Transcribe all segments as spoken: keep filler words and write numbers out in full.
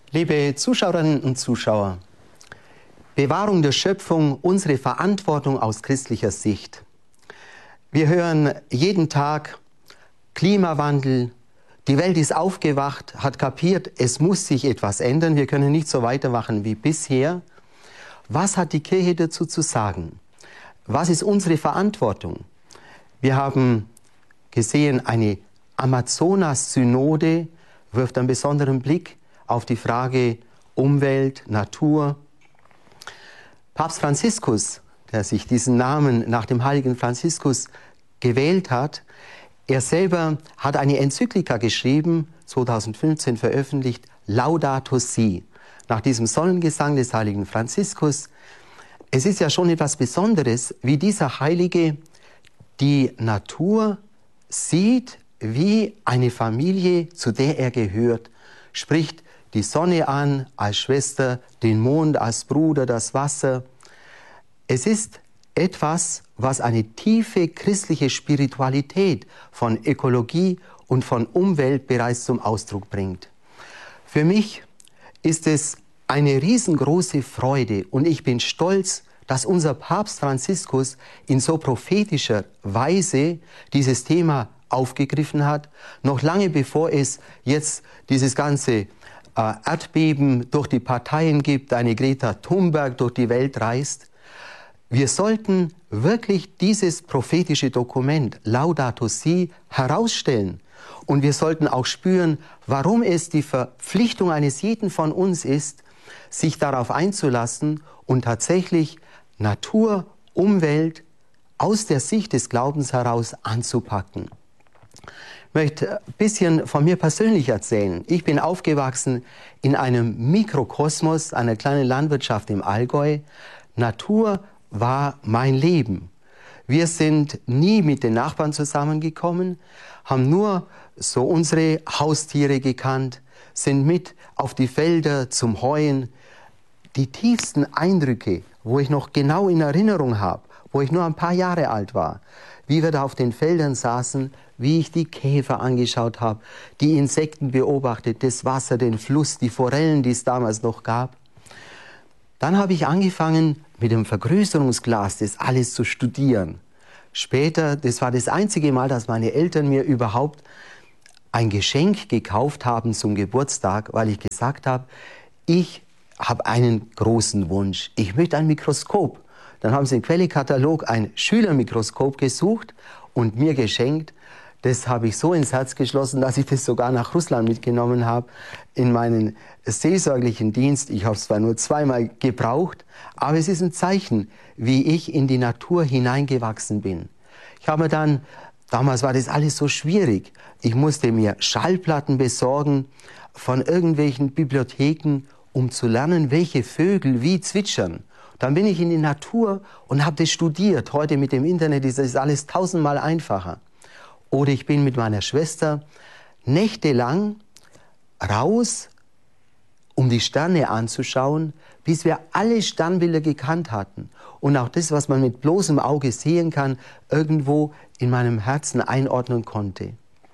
Liebe Zuschauerinnen und Zuschauer, Bewahrung der Schöpfung, unsere Verantwortung aus christlicher Sicht. Wir hören jeden Tag Klimawandel, die Welt ist aufgewacht, hat kapiert, es muss sich etwas ändern, wir können nicht so weitermachen wie bisher. Was hat die Kirche dazu zu sagen? Was ist unsere Verantwortung? Wir haben gesehen, eine Amazonas-Synode wirft einen besonderen Blick auf die Frage Umwelt, Natur. Papst Franziskus, der sich diesen Namen nach dem heiligen Franziskus gewählt hat, er selber hat eine Enzyklika geschrieben, zweitausendfünfzehn veröffentlicht, Laudato Si, nach diesem Sonnengesang des heiligen Franziskus. Es ist ja schon etwas Besonderes, wie dieser Heilige die Natur sieht wie eine Familie, zu der er gehört, spricht die Sonne an als Schwester, den Mond als Bruder, das Wasser. Es ist etwas, was eine tiefe christliche Spiritualität von Ökologie und von Umwelt bereits zum Ausdruck bringt. Für mich ist es eine riesengroße Freude und ich bin stolz, dass unser Papst Franziskus in so prophetischer Weise dieses Thema aufgegriffen hat, noch lange bevor es jetzt dieses ganze äh, Erdbeben durch die Parteien gibt, eine Greta Thunberg durch die Welt reist. Wir sollten wirklich dieses prophetische Dokument, Laudato Si, herausstellen. Und wir sollten auch spüren, warum es die Verpflichtung eines jeden von uns ist, sich darauf einzulassen und tatsächlich Natur, Umwelt aus der Sicht des Glaubens heraus anzupacken. Ich möchte ein bisschen von mir persönlich erzählen. Ich bin aufgewachsen in einem Mikrokosmos, einer kleinen Landwirtschaft im Allgäu. Natur war mein Leben. Wir sind nie mit den Nachbarn zusammengekommen, haben nur so unsere Haustiere gekannt, sind mit auf die Felder zum Heuen. Die tiefsten Eindrücke, wo ich noch genau in Erinnerung habe, wo ich nur ein paar Jahre alt war, wie wir da auf den Feldern saßen, wie ich die Käfer angeschaut habe, die Insekten beobachtet, das Wasser, den Fluss, die Forellen, die es damals noch gab. Dann habe ich angefangen, mit dem Vergrößerungsglas das alles zu studieren. Später, das war das einzige Mal, dass meine Eltern mir überhaupt ein Geschenk gekauft haben zum Geburtstag, weil ich gesagt habe, ich habe einen großen Wunsch. Ich möchte ein Mikroskop. Dann haben sie im Quellekatalog ein Schülermikroskop gesucht und mir geschenkt. Das habe ich so ins Herz geschlossen, dass ich das sogar nach Russland mitgenommen habe in meinen seelsorglichen Dienst. Ich habe es zwar nur zweimal gebraucht, aber es ist ein Zeichen, wie ich in die Natur hineingewachsen bin. Ich habe mir dann, damals war das alles so schwierig, ich musste mir Schallplatten besorgen von irgendwelchen Bibliotheken, um zu lernen, welche Vögel wie zwitschern. Dann bin ich in die Natur und habe das studiert. Heute mit dem Internet ist das alles tausendmal einfacher. Oder ich bin mit meiner Schwester nächtelang raus, um die Sterne anzuschauen, bis wir alle Sternbilder gekannt hatten. Und auch das, was man mit bloßem Auge sehen kann, irgendwo in meinem Herzen einordnen konnte.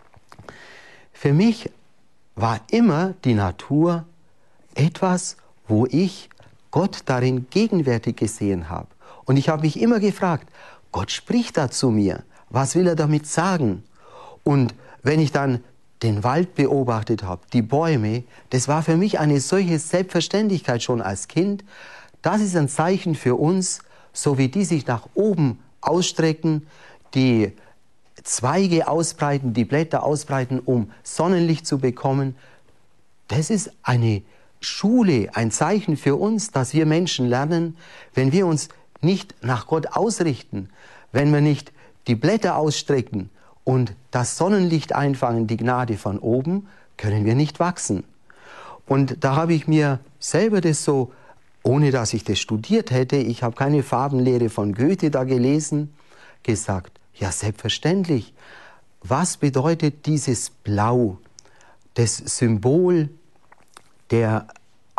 Für mich war immer die Natur etwas, wo ich Gott darin gegenwärtig gesehen habe. Und ich habe mich immer gefragt, Gott spricht da zu mir. Was will er damit sagen? Und wenn ich dann den Wald beobachtet habe, die Bäume, das war für mich eine solche Selbstverständlichkeit schon als Kind. Das ist ein Zeichen für uns, so wie die sich nach oben ausstrecken, die Zweige ausbreiten, die Blätter ausbreiten, um Sonnenlicht zu bekommen. Das ist eine Schule, ein Zeichen für uns, dass wir Menschen lernen, wenn wir uns nicht nach Gott ausrichten, wenn wir nicht die Blätter ausstrecken und das Sonnenlicht einfangen, die Gnade von oben, können wir nicht wachsen. Und da habe ich mir selber das so, ohne dass ich das studiert hätte, ich habe keine Farbenlehre von Goethe da gelesen, gesagt, ja selbstverständlich, was bedeutet dieses Blau, das Symbol der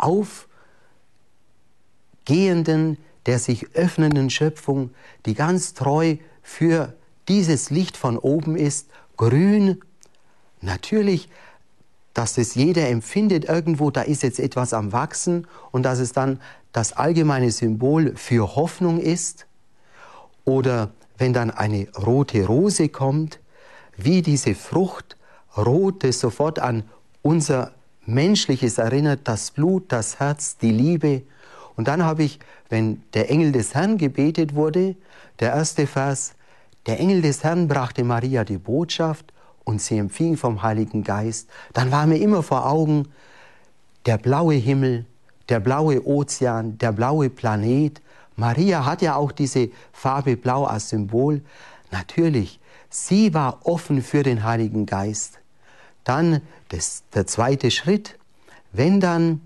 aufgehenden, der sich öffnenden Schöpfung, die ganz treu für dieses Licht von oben ist, grün. Natürlich, dass das jeder empfindet irgendwo, da ist jetzt etwas am Wachsen und dass es dann das allgemeine Symbol für Hoffnung ist. Oder wenn dann eine rote Rose kommt, wie diese Frucht rot, das sofort an unser Menschliches erinnert, das Blut, das Herz, die Liebe. Und dann habe ich, wenn der Engel des Herrn gebetet wurde, der erste Vers, der Engel des Herrn brachte Maria die Botschaft und sie empfing vom Heiligen Geist. Dann war mir immer vor Augen der blaue Himmel, der blaue Ozean, der blaue Planet. Maria hat ja auch diese Farbe Blau als Symbol. Natürlich, sie war offen für den Heiligen Geist. Dann das, der zweite Schritt, wenn dann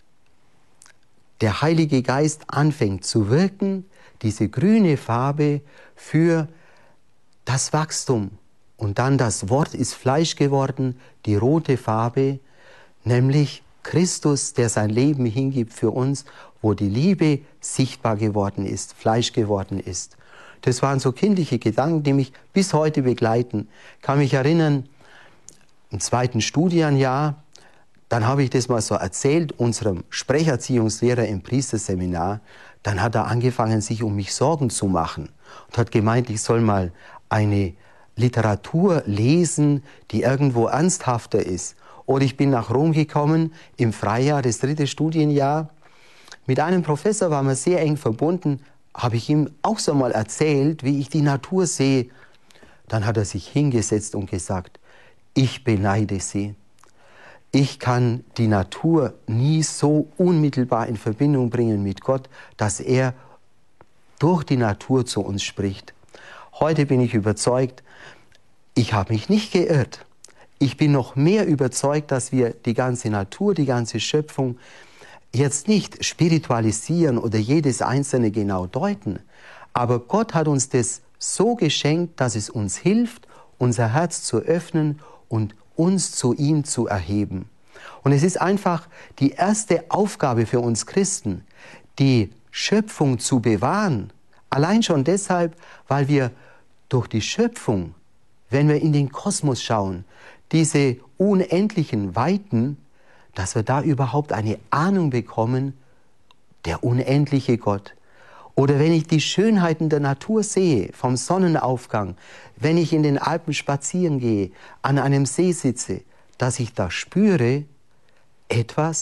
der Heilige Geist anfängt zu wirken, diese grüne Farbe für das Wachstum. Und dann das Wort ist Fleisch geworden, die rote Farbe, nämlich Christus, der sein Leben hingibt für uns, wo die Liebe sichtbar geworden ist, Fleisch geworden ist. Das waren so kindliche Gedanken, die mich bis heute begleiten. Ich kann mich erinnern, im zweiten Studienjahr, dann habe ich das mal so erzählt, unserem Sprecherziehungslehrer im Priesterseminar. Dann hat er angefangen, sich um mich Sorgen zu machen und hat gemeint, ich soll mal eine Literatur lesen, die irgendwo ernsthafter ist. Oder ich bin nach Rom gekommen, im Freijahr, das dritte Studienjahr. Mit einem Professor waren wir sehr eng verbunden, habe ich ihm auch so mal erzählt, wie ich die Natur sehe. Dann hat er sich hingesetzt und gesagt, ich beneide Sie. Ich kann die Natur nie so unmittelbar in Verbindung bringen mit Gott, dass er durch die Natur zu uns spricht. Heute bin ich überzeugt, ich habe mich nicht geirrt. Ich bin noch mehr überzeugt, dass wir die ganze Natur, die ganze Schöpfung jetzt nicht spiritualisieren oder jedes Einzelne genau deuten. Aber Gott hat uns das so geschenkt, dass es uns hilft, unser Herz zu öffnen und uns zu ihm zu erheben. Und es ist einfach die erste Aufgabe für uns Christen, die Schöpfung zu bewahren. Allein schon deshalb, weil wir durch die Schöpfung, wenn wir in den Kosmos schauen, diese unendlichen Weiten, dass wir da überhaupt eine Ahnung bekommen, der unendliche Gott. Oder wenn ich die Schönheiten der Natur sehe, vom Sonnenaufgang, wenn ich in den Alpen spazieren gehe, an einem See sitze, dass ich da spüre, etwas